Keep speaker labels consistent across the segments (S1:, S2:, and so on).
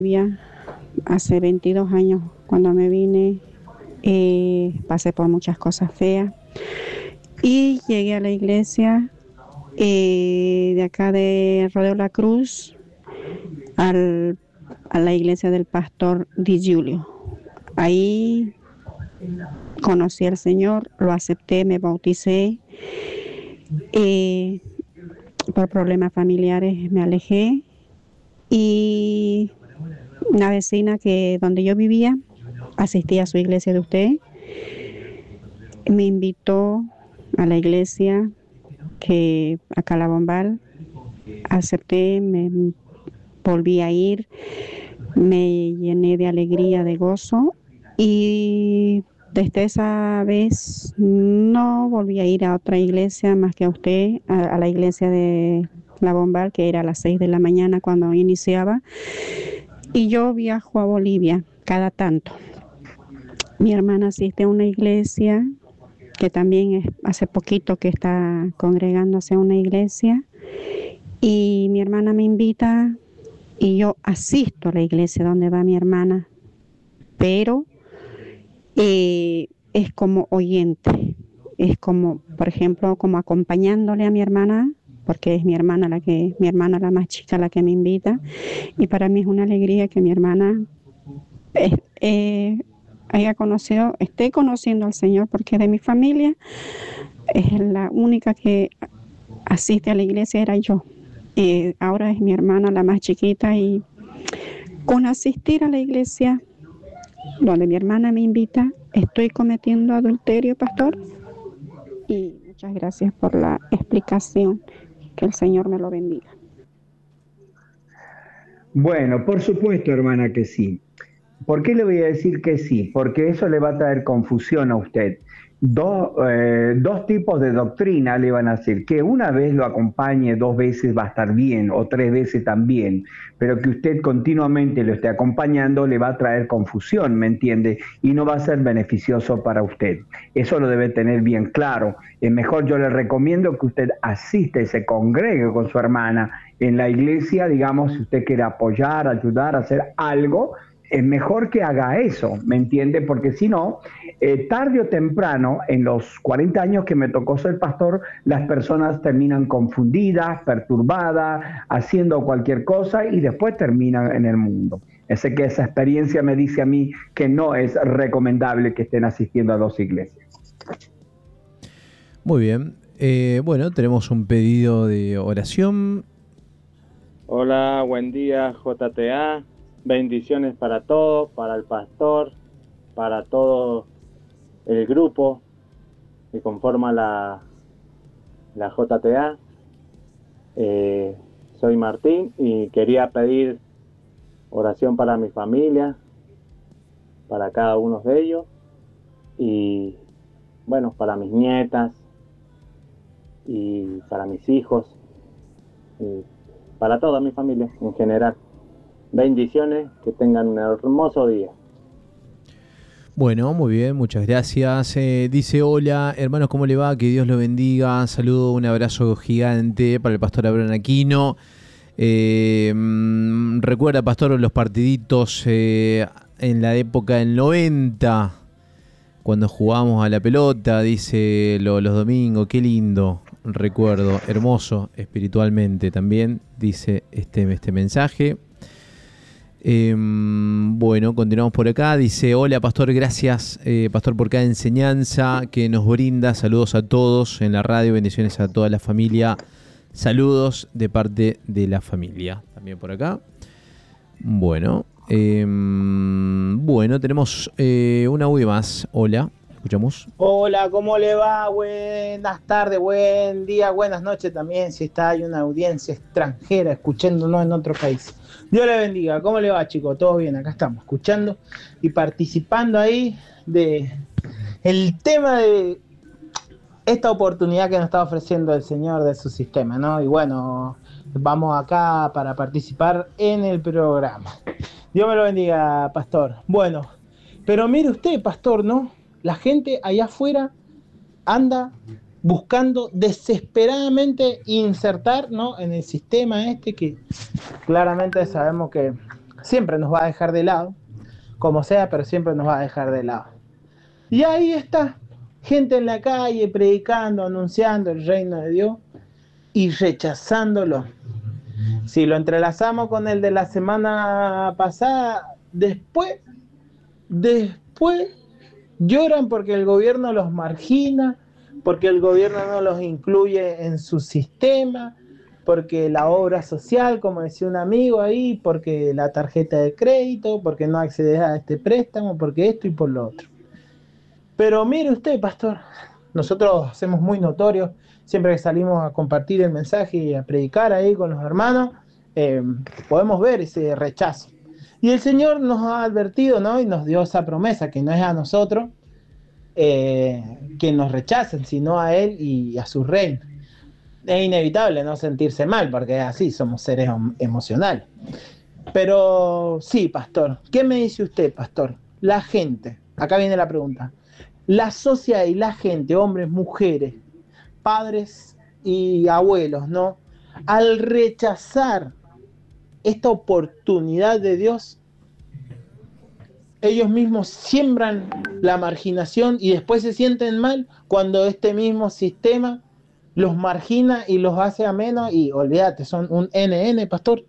S1: Hace 22 años cuando me vine, pasé por muchas cosas feas y llegué a la iglesia de acá de Rodeo La Cruz, al, a la iglesia del pastor Di Giulio. Ahí conocí al Señor, lo acepté, me bauticé. eh, por problemas familiares me alejé y una vecina que donde yo vivía asistía a su iglesia de usted, me invitó a la iglesia que acá la Bombal, acepté, me volví a ir, me llené de alegría, de gozo y desde esa vez no volví a ir a otra iglesia más que a usted, a la iglesia de la Bombal, que era a las 6 de la mañana cuando iniciaba, y yo viajo a Bolivia cada tanto. Mi hermana asiste a una iglesia que también hace poquito que está congregándose a una iglesia y mi hermana me invita y yo asisto a la iglesia donde va mi hermana, pero es como oyente, es como, por ejemplo, como acompañándole a mi hermana, porque es mi hermana la más chica la que me invita, y para mí es una alegría que mi hermana eh, eh, esté conociendo al Señor, porque de mi familia es la única que asiste a la iglesia, era yo. Ahora es mi hermana la más chiquita y con asistir a la iglesia donde mi hermana me invita, estoy cometiendo adulterio, pastor. Y muchas gracias por la explicación. Que el Señor me lo bendiga.
S2: Bueno, por supuesto, hermana, que sí. ¿Por qué le voy a decir que sí? Porque eso le va a traer confusión a usted. Dos tipos de doctrina le van a hacer, que una vez lo acompañe, dos veces va a estar bien, o tres veces también, pero que usted continuamente lo esté acompañando le va a traer confusión, ¿me entiende? Y no va a ser beneficioso para usted. Eso lo debe tener bien claro. Es mejor, yo le recomiendo que usted asista y se congregue con su hermana en la iglesia, digamos, si usted quiere apoyar, ayudar, hacer algo, es mejor que haga eso, ¿me entiende? Porque si no, tarde o temprano, en los 40 años que me tocó ser pastor, las personas terminan confundidas, perturbadas, haciendo cualquier cosa y después terminan en el mundo. Sé que esa experiencia me dice a mí que no es recomendable que estén asistiendo a dos iglesias.
S3: Muy bien. Bueno, tenemos un pedido de oración.
S4: Hola, buen día, JTA. Bendiciones para todos, para el pastor, para todo el grupo que conforma la JTA. Soy Martín y quería pedir oración para mi familia, para cada uno de ellos y bueno, para mis nietas y para mis hijos y para toda mi familia en general. Bendiciones, que tengan un hermoso día.
S3: Bueno, muy bien, muchas gracias. Dice, hola, hermanos, ¿cómo le va? Que Dios lo bendiga. Saludo, un abrazo gigante para el pastor Abraham Aquino. Recuerda, pastor, los partiditos en la época del 90, cuando jugábamos a la pelota, dice, los domingos, qué lindo recuerdo, hermoso espiritualmente también, dice este mensaje. Bueno, continuamos por acá. Dice, hola pastor, gracias pastor por cada enseñanza que nos brinda. Saludos a todos en la radio, bendiciones a toda la familia. Saludos de parte de la familia. También por acá. Bueno, tenemos un audio más. Hola, escuchamos.
S5: Hola, ¿cómo le va? Buenas tardes, buen día, buenas noches también, si hay una audiencia extranjera escuchándonos en otro país. Dios le bendiga. ¿Cómo le va, chicos? ¿Todo bien? Acá estamos escuchando y participando ahí de el tema de esta oportunidad que nos está ofreciendo el Señor de su sistema, ¿no? Y bueno, vamos acá para participar en el programa. Dios me lo bendiga, pastor. Bueno, pero mire usted, pastor, ¿no? La gente allá afuera anda buscando desesperadamente insertar, ¿no?, en el sistema este que claramente sabemos que siempre nos va a dejar de lado, como sea, pero siempre nos va a dejar de lado. Y ahí está, gente en la calle predicando, anunciando el reino de Dios y rechazándolo. Si lo entrelazamos con el de la semana pasada, después lloran porque el gobierno los margina, porque el gobierno no los incluye en su sistema, porque la obra social, como decía un amigo ahí, porque la tarjeta de crédito, porque no accedes a este préstamo, porque esto y por lo otro. Pero mire usted, pastor, nosotros hacemos muy notorio, siempre que salimos a compartir el mensaje y a predicar ahí con los hermanos, podemos ver ese rechazo. Y el Señor nos ha advertido, ¿no? Y nos dio esa promesa, que no es a nosotros que nos rechacen, sino a Él y a su reino. Es inevitable no sentirse mal, porque es así, somos seres emocionales. Pero sí, pastor, ¿qué me dice usted, pastor? La gente, acá viene la pregunta, la sociedad y la gente, hombres, mujeres, padres y abuelos, ¿no? Al rechazar esta oportunidad de Dios, ellos mismos siembran la marginación y después se sienten mal cuando este mismo sistema los margina y los hace a menos, y olvídate, son un NN, pastor.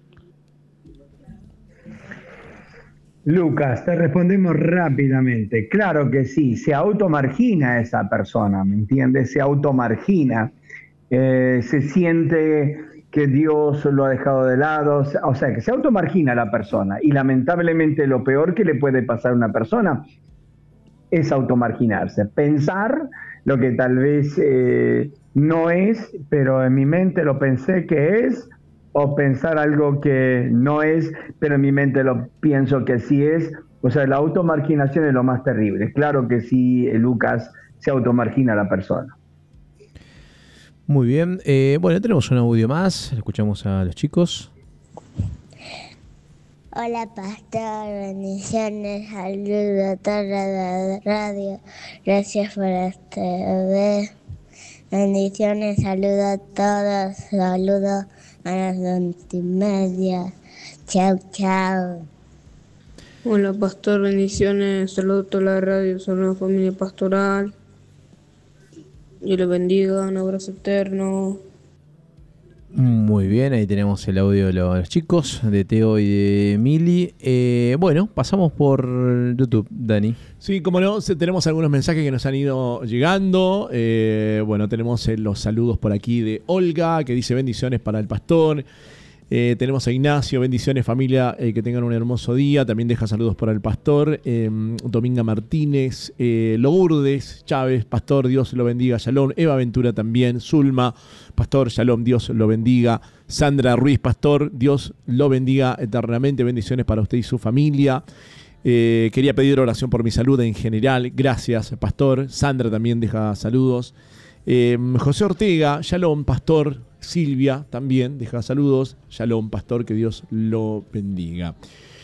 S2: Lucas, te respondemos rápidamente. Claro que sí, se automargina esa persona, ¿me entiendes? Se automargina, se siente que Dios lo ha dejado de lado, o sea, que se automargina la persona. Y lamentablemente lo peor que le puede pasar a una persona es automarginarse, pensar lo que tal vez no es, pero en mi mente lo pensé que es, o pensar algo que no es, pero en mi mente lo pienso que sí es. O sea, la automarginación es lo más terrible. Claro que sí, Lucas, se automargina la persona.
S3: Muy bien. Bueno, tenemos un audio más. Escuchamos a los chicos.
S6: Hola, pastor. Bendiciones. Saludos a toda la radio. Gracias por vez. Bendiciones. Saludos a todos. Saludos a las 20:30. Chao, chao.
S7: Hola, pastor, bendiciones, saludos a toda la radio, saludos a la familia pastoral. Dios los bendiga, un abrazo eterno.
S3: Muy bien, ahí tenemos el audio de los chicos, de Teo y de Mili. Bueno, pasamos por YouTube, Dani.
S8: Sí, como no, tenemos algunos mensajes que nos han ido llegando. Bueno, tenemos los saludos por aquí de Olga, que dice bendiciones para el pastor. Tenemos a Ignacio, bendiciones familia, que tengan un hermoso día. También deja saludos para el pastor. Dominga Martínez, Lourdes Chávez, pastor, Dios lo bendiga, shalom. Eva Ventura también, Zulma, pastor, shalom, Dios lo bendiga. Sandra Ruiz, pastor, Dios lo bendiga eternamente. Bendiciones para usted y su familia. Quería pedir oración por mi salud en general. Gracias, pastor. Sandra también deja saludos. José Ortega, shalom, pastor. Silvia también deja saludos. Shalom, pastor, que Dios lo bendiga.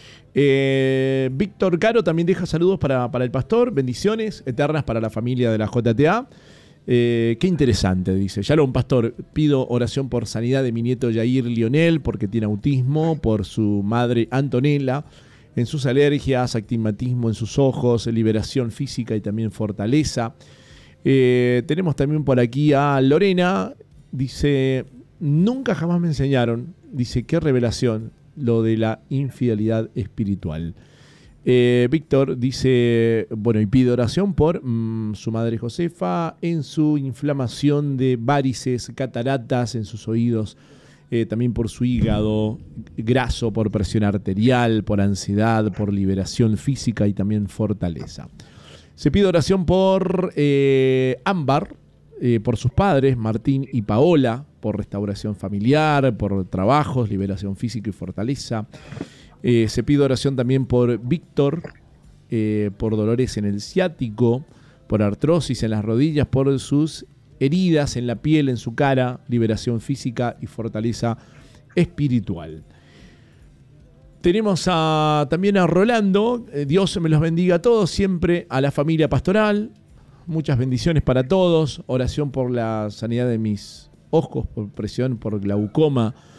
S8: Víctor Caro también deja saludos para el pastor. Bendiciones eternas para la familia de la JTA. Qué interesante, dice. Shalom, pastor. Pido oración por sanidad de mi nieto Yair Lionel, porque tiene autismo, por su madre Antonella, en sus alergias, astigmatismo en sus ojos, liberación física y también fortaleza. Tenemos también por aquí a Lorena. Dice, nunca jamás me enseñaron, dice, qué revelación, lo de la infidelidad espiritual. Víctor dice, bueno, y pide oración por su madre Josefa en su inflamación de varices, cataratas en sus oídos, también por su hígado graso, por presión arterial, por ansiedad, por liberación física y también fortaleza. Se pide oración por Ámbar, por sus padres, Martín y Paola, por restauración familiar, por trabajos, liberación física y fortaleza. Se pide oración también por Víctor, por dolores en el ciático, por artrosis en las rodillas, por sus heridas en la piel, en su cara, liberación física y fortaleza espiritual. Tenemos también a Rolando, Dios me los bendiga a todos, siempre a la familia pastoral. Muchas bendiciones para todos. Oración por la sanidad de mis ojos, por presión, por glaucoma.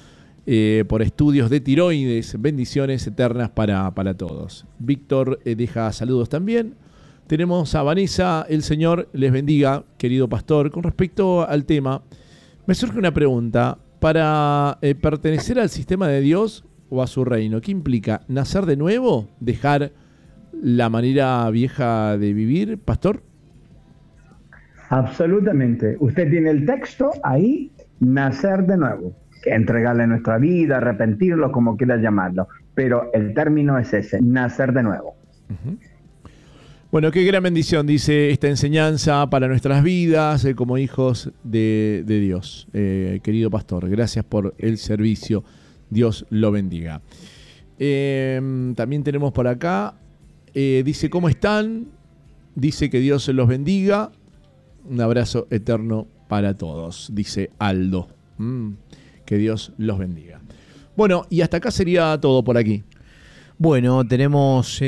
S8: por estudios de tiroides. Bendiciones eternas para todos. Víctor deja saludos también. Tenemos a Vanessa, el Señor les bendiga, querido pastor. Con respecto al tema, me surge una pregunta. Para pertenecer al sistema de Dios o a su reino, ¿qué implica? ¿Nacer de nuevo? ¿Dejar la manera vieja de vivir, pastor?
S2: Absolutamente. Usted tiene el texto ahí, nacer de nuevo. Entregarle nuestra vida, arrepentirlo, como quiera llamarlo. Pero el término es ese, nacer de nuevo.
S8: Uh-huh. Bueno, qué gran bendición, dice esta enseñanza para nuestras vidas como hijos de Dios. Querido pastor, gracias por el servicio. Dios lo bendiga. También tenemos por acá, dice, ¿cómo están? Dice que Dios los bendiga. Un abrazo eterno para todos, dice Aldo. Que Dios los bendiga. Bueno, y hasta acá sería todo por aquí.
S3: Bueno, tenemos...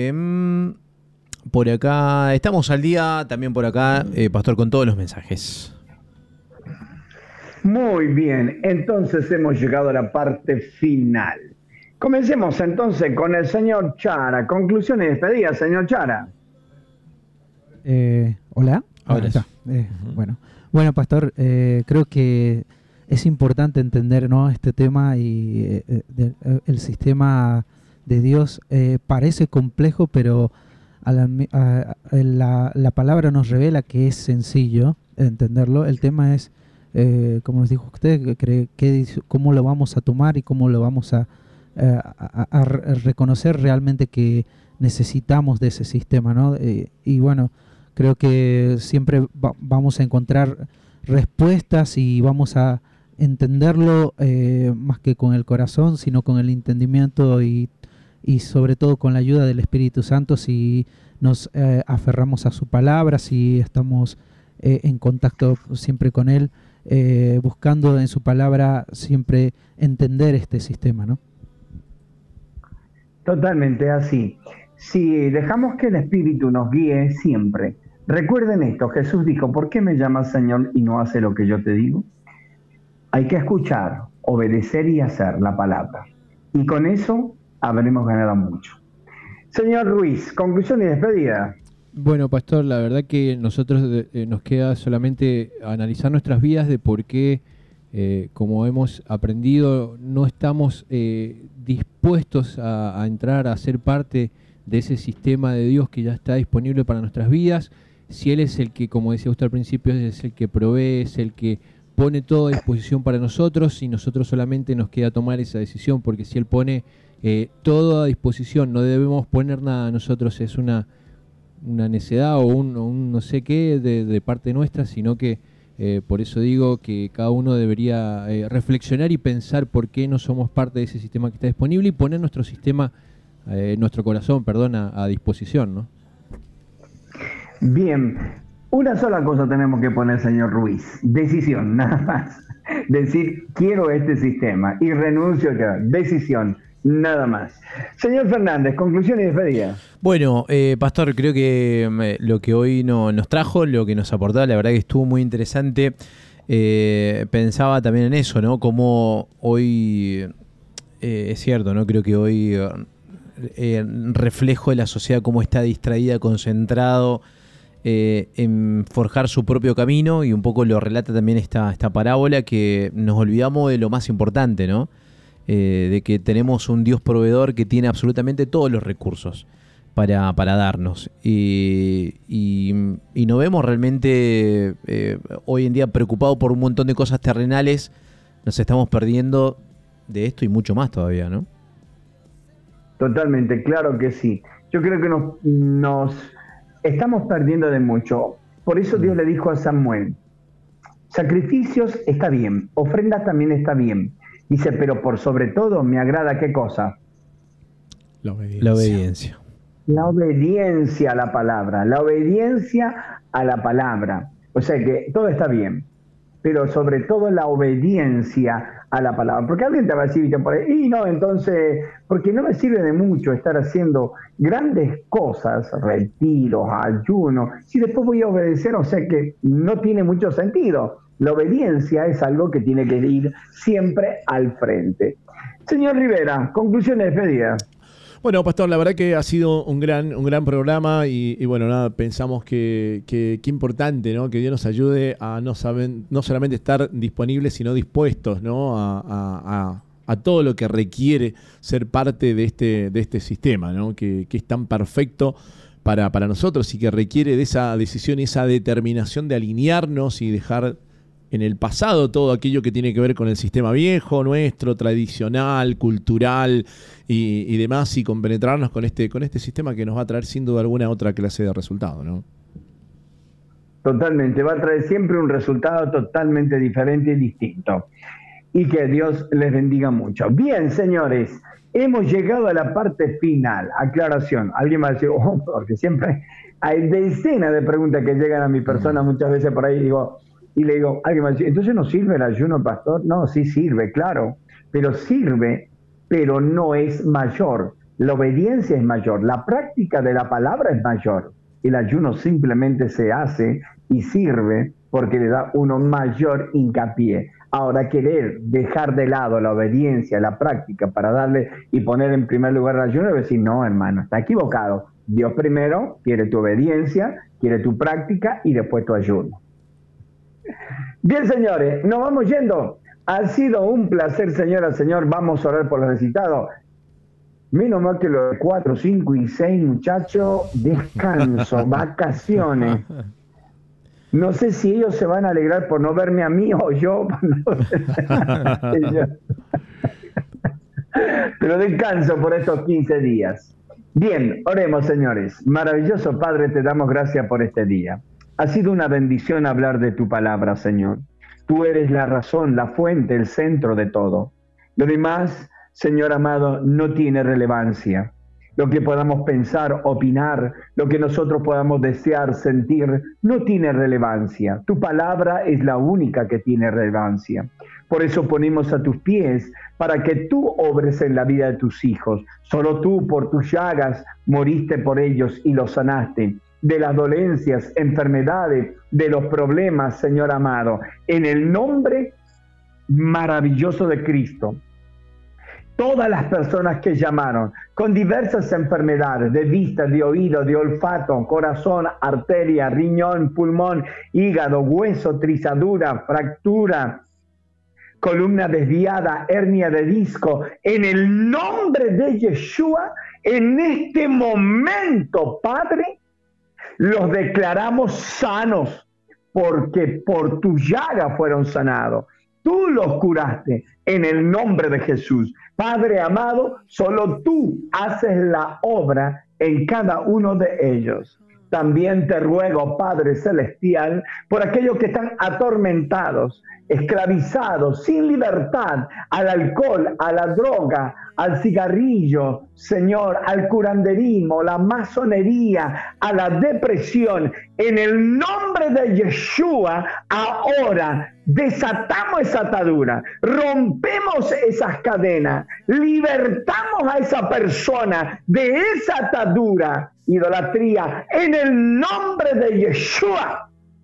S3: por acá, estamos al día, también por acá, pastor, con todos los mensajes.
S2: Muy bien, entonces hemos llegado a la parte final. Comencemos entonces con el señor Chara. Conclusión y despedida, señor Chara.
S9: Hola.
S3: Ahora
S9: está. Bueno, pastor, creo que es importante entender, ¿no?, este tema y el sistema de Dios parece complejo, pero la palabra nos revela que es sencillo entenderlo. El tema es, como nos dijo usted, cómo lo vamos a tomar y cómo lo vamos a reconocer realmente que necesitamos de ese sistema, ¿no? Y bueno, creo que siempre vamos a encontrar respuestas y vamos a entenderlo más que con el corazón, sino con el entendimiento y sobre todo con la ayuda del Espíritu Santo, si nos aferramos a su palabra, si estamos en contacto siempre con Él, buscando en su palabra siempre entender este sistema, ¿no?
S2: Totalmente así. Si dejamos que el Espíritu nos guíe siempre, recuerden esto, Jesús dijo, ¿por qué me llamas Señor y no hace lo que yo te digo? Hay que escuchar, obedecer y hacer la palabra. Y con eso habremos ganado mucho. Señor Ruiz, conclusión y despedida.
S10: Bueno, pastor, la verdad que nosotros nos queda solamente analizar nuestras vidas de por qué, como hemos aprendido, no estamos dispuestos a entrar a ser parte de ese sistema de Dios que ya está disponible para nuestras vidas. Si Él es el que, como decía usted al principio, es el que provee, es el que pone todo a disposición para nosotros, y nosotros solamente nos queda tomar esa decisión, porque si Él pone todo a disposición, no debemos poner nada a nosotros, es una necedad o un no sé qué de parte nuestra, sino que por eso digo que cada uno debería reflexionar y pensar por qué no somos parte de ese sistema que está disponible y poner nuestro sistema, nuestro corazón, a disposición, ¿no?
S2: Bien, una sola cosa tenemos que poner, señor Ruiz, decisión, nada más. Decir, quiero este sistema y renuncio a quedar. Decisión, nada más. Señor Fernández, conclusión y despedida.
S3: Bueno, pastor, creo que lo que hoy nos trajo, lo que nos aportó, la verdad que estuvo muy interesante. Pensaba también en eso, ¿no? Como hoy, es cierto, ¿no? Creo que hoy reflejo de la sociedad cómo está distraída, concentrado en forjar su propio camino, y un poco lo relata también esta parábola, que nos olvidamos de lo más importante, ¿no? De que tenemos un Dios proveedor que tiene absolutamente todos los recursos para darnos, y nos vemos realmente hoy en día preocupados por un montón de cosas terrenales. Nos estamos perdiendo de esto y mucho más todavía, ¿no?
S2: Totalmente, claro que sí. Yo creo que nos estamos perdiendo de mucho. Por eso Dios le dijo a Samuel, sacrificios está bien, ofrendas también está bien. Dice, pero por sobre todo me agrada, ¿qué cosa?
S3: La obediencia.
S2: La obediencia a la palabra. La obediencia a la palabra. O sea que todo está bien, pero sobre todo la obediencia a la palabra. Porque alguien te va a decir, por ahí, y no, entonces, porque no me sirve de mucho estar haciendo grandes cosas, retiros, ayunos, si después voy a obedecer, o sea que no tiene mucho sentido. La obediencia es algo que tiene que ir siempre al frente. Señor Rivera, conclusión de despedida.
S8: Bueno, Pastor, la verdad que ha sido un gran programa y bueno, nada, pensamos que importante, ¿no? Que Dios nos ayude a no solamente estar disponibles, sino dispuestos, ¿no? A todo lo que requiere ser parte de este sistema, ¿no? Que es tan perfecto para nosotros y que requiere de esa decisión y esa determinación de alinearnos y dejar en el pasado todo aquello que tiene que ver con el sistema viejo, nuestro, tradicional, cultural y demás, y compenetrarnos con este sistema que nos va a traer sin duda alguna otra clase de resultado, ¿no?
S2: Totalmente, va a traer siempre un resultado totalmente diferente y distinto. Y que Dios les bendiga mucho. Bien, señores, hemos llegado a la parte final. Aclaración. Alguien va a decir, porque siempre hay decenas de preguntas que llegan a mi persona muchas veces por ahí y le digo, alguien va a decir, ¿entonces no sirve el ayuno, pastor? No, sí sirve, claro, pero sirve, pero no es mayor. La obediencia es mayor, la práctica de la palabra es mayor. El ayuno simplemente se hace y sirve porque le da uno mayor hincapié. Ahora, querer dejar de lado la obediencia, la práctica para darle y poner en primer lugar el ayuno, es decir, no, hermano, está equivocado. Dios primero quiere tu obediencia, quiere tu práctica y después tu ayuno. Bien, señores, nos vamos yendo. Ha sido un placer, señora, señor. Vamos a orar por los recitados. Menos mal que los 4, 5 y 6, muchachos, descanso, vacaciones. No sé si ellos se van a alegrar por no verme a mí o yo. Pero descanso por estos 15 días. Bien, oremos, señores. Maravilloso Padre, te damos gracias por este día. Ha sido una bendición hablar de tu palabra, Señor. Tú eres la razón, la fuente, el centro de todo. Lo demás, Señor amado, no tiene relevancia. Lo que podamos pensar, opinar, lo que nosotros podamos desear, sentir, no tiene relevancia. Tu palabra es la única que tiene relevancia. Por eso ponemos a tus pies para que tú obres en la vida de tus hijos. Solo tú, por tus llagas, moriste por ellos y los sanaste de las dolencias, enfermedades, de los problemas, Señor amado. En el nombre maravilloso de Cristo, todas las personas que llamaron con diversas enfermedades de vista, de oído, de olfato, corazón, arteria, riñón, pulmón, hígado, hueso, trizadura, fractura, columna desviada, hernia de disco, en el nombre de Yeshua, en este momento, Padre, los declaramos sanos, porque por tu llaga fueron sanados. Tú los curaste en el nombre de Jesús. Padre amado, solo tú haces la obra en cada uno de ellos. También te ruego, Padre Celestial, por aquellos que están atormentados, esclavizados, sin libertad, al alcohol, a la droga, al cigarrillo, Señor, al curanderismo, la masonería, a la depresión. En el nombre de Yeshua, ahora desatamos esa atadura, rompemos esas cadenas, libertamos a esa persona de esa atadura, idolatría, en el nombre de Yeshua,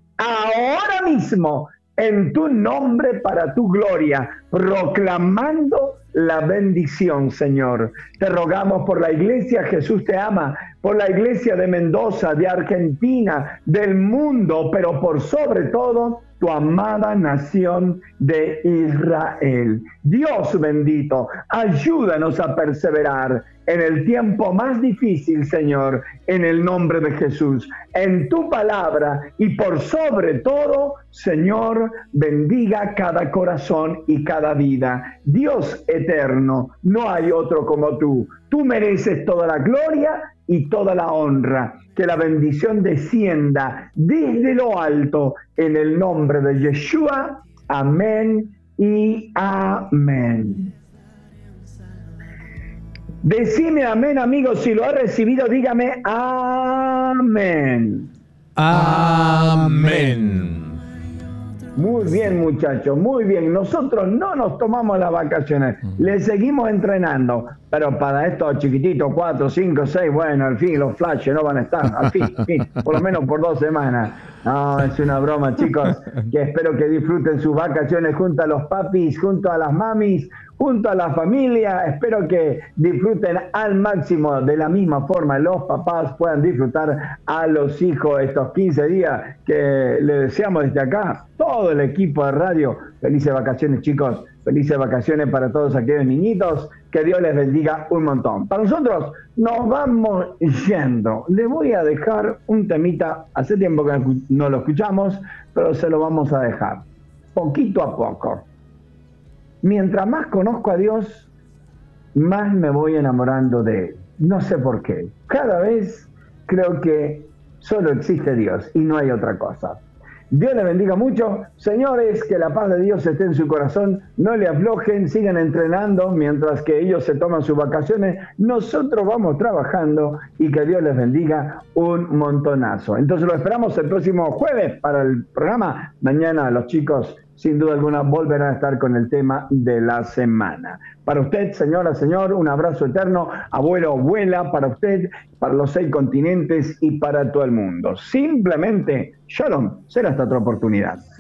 S2: ahora mismo, en tu nombre, para tu gloria, proclamando la bendición, Señor. Te rogamos por la iglesia, Jesús te ama, por la iglesia de Mendoza, de Argentina, del mundo, pero por sobre todo, tu amada nación de Israel. Dios bendito, ayúdanos a perseverar en el tiempo más difícil, Señor, en el nombre de Jesús, en tu palabra, y por sobre todo, Señor, bendiga cada corazón y cada vida. Dios eterno, no hay otro como tú. Tú mereces toda la gloria y toda la honra. Que la bendición descienda desde lo alto en el nombre de Yeshua. Amén y amén. Decime amén, amigos. Si lo ha recibido, dígame amén.
S3: Amén.
S2: Muy bien, muchachos, muy bien. Nosotros no nos tomamos las vacaciones, le seguimos entrenando. Pero para estos chiquititos, 4, 5, 6, bueno, al fin los flashes no van a estar, al fin, por lo menos por 2 semanas. No, es una broma, chicos, que espero que disfruten sus vacaciones junto a los papis, junto a las mamis, junto a la familia. Espero que disfruten al máximo, de la misma forma los papás puedan disfrutar a los hijos estos 15 días que les deseamos desde acá, todo el equipo de radio. Felices vacaciones, chicos, felices vacaciones para todos aquellos niñitos, que Dios les bendiga un montón. Para nosotros nos vamos yendo. Les voy a dejar un temita, hace tiempo que no lo escuchamos, pero se lo vamos a dejar, poquito a poco. Mientras más conozco a Dios, más me voy enamorando de Él. No sé por qué. Cada vez creo que solo existe Dios y no hay otra cosa. Dios les bendiga mucho. Señores, que la paz de Dios esté en su corazón. No le aflojen, sigan entrenando mientras que ellos se toman sus vacaciones. Nosotros vamos trabajando y que Dios les bendiga un montonazo. Entonces lo esperamos el próximo jueves para el programa. Mañana los chicos, sin duda alguna, volverán a estar con el tema de la semana. Para usted, señora, señor, un abrazo eterno. Abuelo, abuela, para usted, para los 6 continentes y para todo el mundo. Simplemente, shalom, será hasta otra oportunidad.